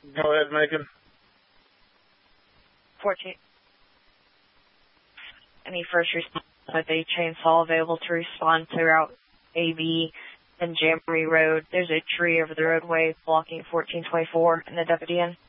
Go ahead, Megan. 14. Any first responders with a chainsaw available to respond to Route AB and Jamboree Road. There's a tree over the roadway blocking 1424 and the deputy in.